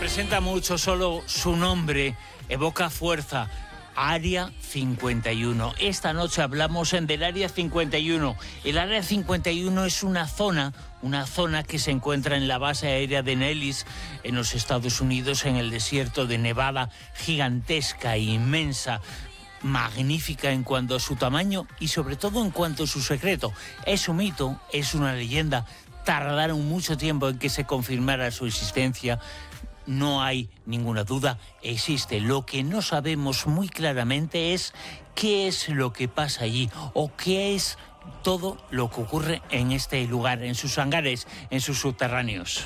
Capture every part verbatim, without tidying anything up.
representa mucho, solo su nombre evoca fuerza. Área cincuenta y uno. Esta noche hablamos en del Área cincuenta y uno. El Área cincuenta y uno es una zona, una zona que se encuentra en la base aérea de Nellis, en los Estados Unidos, en el desierto de Nevada, gigantesca e inmensa, magnífica en cuanto a su tamaño y sobre todo en cuanto a su secreto. Es un mito, es una leyenda. Tardaron mucho tiempo en que se confirmara su existencia. No hay ninguna duda, existe. Lo que no sabemos muy claramente es qué es lo que pasa allí o qué es todo lo que ocurre en este lugar, en sus hangares, en sus subterráneos.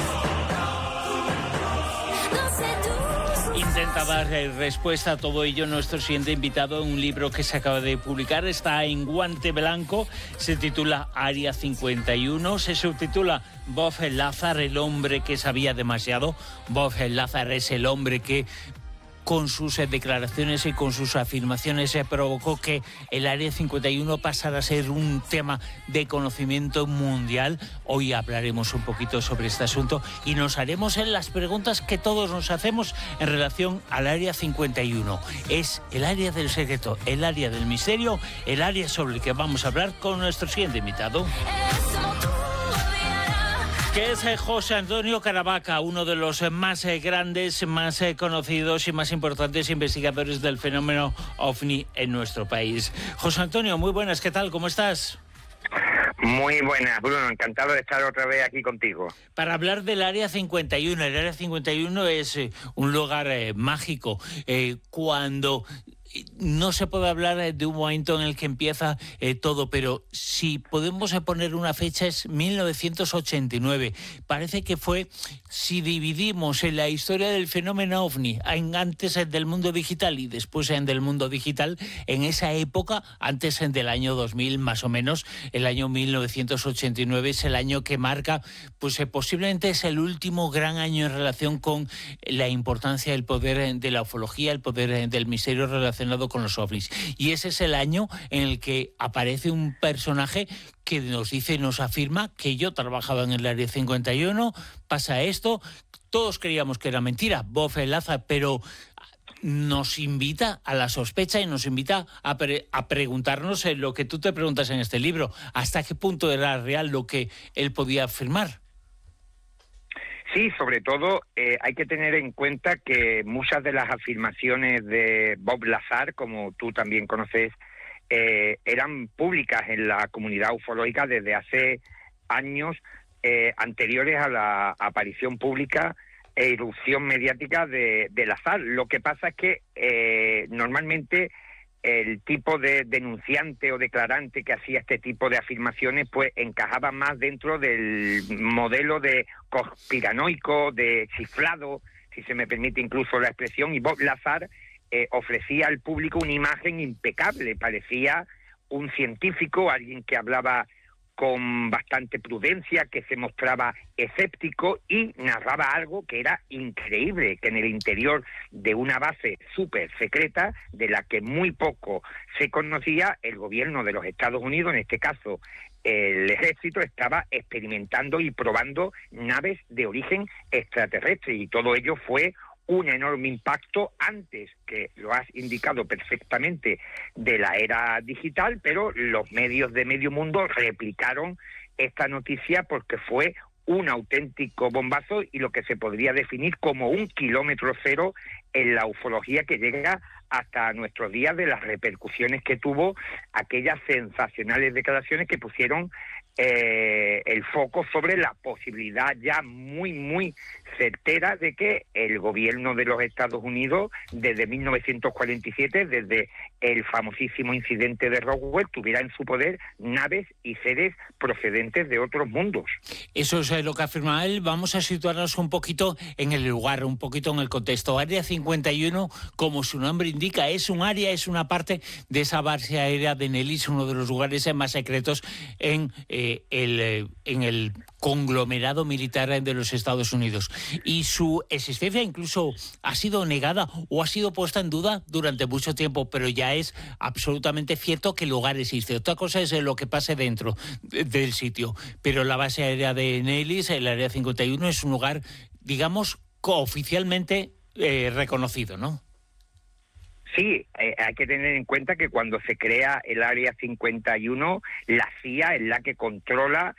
Intenta dar respuesta a todo ello nuestro siguiente invitado en un libro que se acaba de publicar. Está en guante blanco, se titula Área cincuenta y uno, se subtitula Bob Lazar, el hombre que sabía demasiado. Bob Lazar es el hombre que con sus declaraciones y con sus afirmaciones se provocó que el Área cincuenta y uno pasara a ser un tema de conocimiento mundial. Hoy hablaremos un poquito sobre este asunto y nos haremos en las preguntas que todos nos hacemos en relación al Área cincuenta y uno. Es el área del secreto, el área del misterio, el área sobre el que vamos a hablar con nuestro siguiente invitado, que es José Antonio Caravaca, uno de los más grandes, más conocidos y más importantes investigadores del fenómeno OVNI en nuestro país. José Antonio, muy buenas, ¿qué tal? ¿Cómo estás? Muy buenas, Bruno, encantado de estar otra vez aquí contigo. Para hablar del Área cincuenta y uno, el Área cincuenta y uno es eh, un lugar eh, mágico. Eh, cuando... No se puede hablar de un momento en el que empieza eh, todo, pero si podemos poner una fecha es mil novecientos ochenta y nueve. Parece que fue, si dividimos en la historia del fenómeno OVNI, en antes del mundo digital y después en del mundo digital, en esa época, antes del año dos mil más o menos, el año mil novecientos ochenta y nueve es el año que marca, pues eh, posiblemente es el último gran año en relación con la importancia del poder de la ufología, el poder del misterio relacionado con los ovnis. Y ese es el año en el que aparece un personaje que nos dice, nos afirma que yo trabajaba en el Área cincuenta y uno, pasa esto, todos creíamos que era mentira, Bob Lazar, pero nos invita a la sospecha y nos invita a, pre a preguntarnos lo que tú te preguntas en este libro, hasta qué punto era real lo que él podía afirmar. Sí, sobre todo eh, hay que tener en cuenta que muchas de las afirmaciones de Bob Lazar, como tú también conoces, eh, eran públicas en la comunidad ufológica desde hace años eh, anteriores a la aparición pública e irrupción mediática de, de Lazar. Lo que pasa es que eh, normalmente el tipo de denunciante o declarante que hacía este tipo de afirmaciones pues encajaba más dentro del modelo de conspiranoico, de chiflado, si se me permite incluso la expresión, y Bob Lazar eh, ofrecía al público una imagen impecable, parecía un científico, alguien que hablaba con bastante prudencia, que se mostraba escéptico y narraba algo que era increíble, que en el interior de una base súper secreta, de la que muy poco se conocía, el gobierno de los Estados Unidos, en este caso el ejército, estaba experimentando y probando naves de origen extraterrestre, y todo ello fue un enorme impacto antes, que lo has indicado perfectamente, de la era digital, pero los medios de medio mundo replicaron esta noticia porque fue un auténtico bombazo y lo que se podría definir como un kilómetro cero en la ufología, que llega hasta nuestros días, de las repercusiones que tuvo aquellas sensacionales declaraciones que pusieron eh, el foco sobre la posibilidad ya muy, muy certera de que el gobierno de los Estados Unidos, desde mil novecientos cuarenta y siete, desde el famosísimo incidente de Roswell, tuviera en su poder naves y seres procedentes de otros mundos. Eso es lo que afirma él. Vamos a situarnos un poquito en el lugar, un poquito en el contexto. Área cincuenta y uno, como su nombre indica, es un área, es una parte de esa base aérea de Nellis, uno de los lugares más secretos en, eh, el, en el conglomerado militar de los Estados Unidos. Y su existencia incluso ha sido negada o ha sido puesta en duda durante mucho tiempo, pero ya es absolutamente cierto que el lugar existe. Otra cosa es lo que pase dentro de, del sitio, pero la base aérea de Nellis, el Área cincuenta y uno, es un lugar, digamos, oficialmente eh, reconocido, ¿no? Sí, eh, hay que tener en cuenta que cuando se crea el Área cincuenta y uno, la C I A es la que controla